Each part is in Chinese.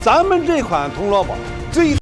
咱们这款铜锣宝最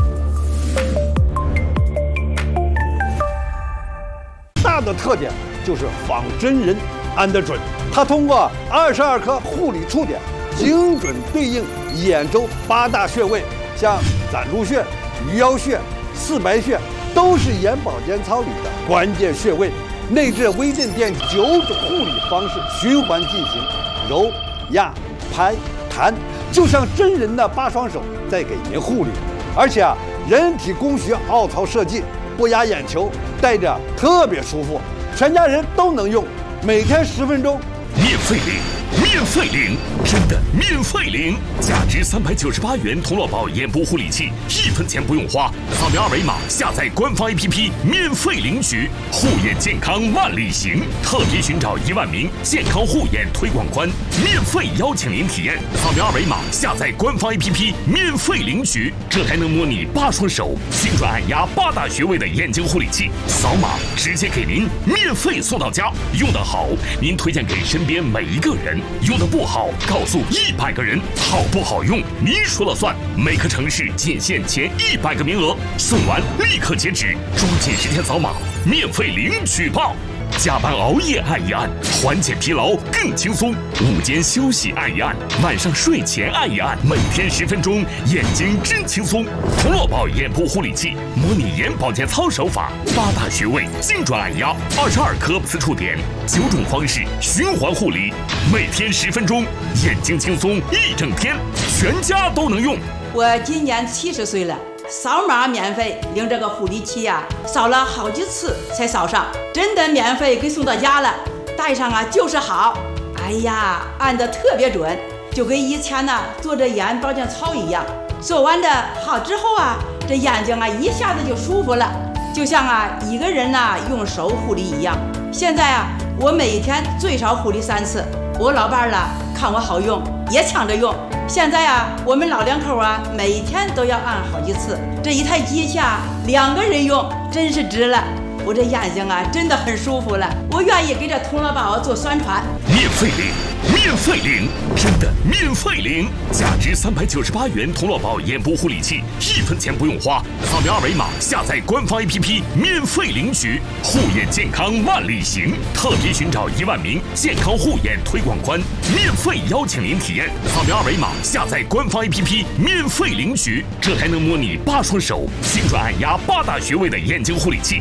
大的特点就是仿真人按得准，它通过22颗护理触点，精准对应眼周8大穴位，像攒竹穴、鱼腰穴、四白穴，都是眼保健操里的关键穴位。内置微震电9种护理方式循环进行，揉、压、拍、弹，就像真人的8双手在给您护理。而且人体工学凹槽设计，不压眼球，戴着特别舒服，全家人都能用，每天10分钟， 免费领，免费领，真的免费领！价值398元铜锣宝眼部护理器，1分钱不用花，扫描2维码下载官方 APP 免费领取，护眼健康万里行，特别寻找1万名健康护眼推广官，免费邀请您体验，扫描2维码下载官方 APP 免费领取，这还能模拟8双手精准按压8大穴位的眼睛护理器，扫码直接给您免费送到家，用得好您推荐给身边每一个人，用得不好告诉100个人，好不好用您说了算。每个城市仅限前100个名额，送完立刻截止，抓紧时间扫码免费领取吧。加班熬夜按一按，缓解疲劳更轻松；午间休息按一按，晚上睡前按一按，每天10分钟，眼睛真轻松。铜锣宝眼部护理器，模拟眼保健操手法，8大穴位精准按压，22颗磁触点，9种方式循环护理，每天10分钟，眼睛轻松1整天，全家都能用。 我今年70岁了。扫码免费领这个护理器呀，扫了好几次才扫上，真的免费给送到家了，戴上就是好。哎呀，按得特别准，就跟以前做这眼保健操一样。做完的好之后这眼睛一下子就舒服了，就像一个人用手护理一样。现在我每一天最少护理3次，我老伴看我好用，也抢着用。现在我们老两口每一天都要按好几次，这一台机器2个人用真是值了。我这眼睛真的很舒服了，我愿意给这铜锣宝做宣传。 免费领，免费领，真的免费领！价值398元铜锣宝眼部护理器，1分钱不用花，扫描2维码下载官方 APP 免费领取，护眼健康万里行，特别寻找1万名健康护眼推广官，免费邀请您体验，扫描2维码下载官方 APP 免费领取，这还能模拟8双手精准按压8大穴位的眼睛护理器。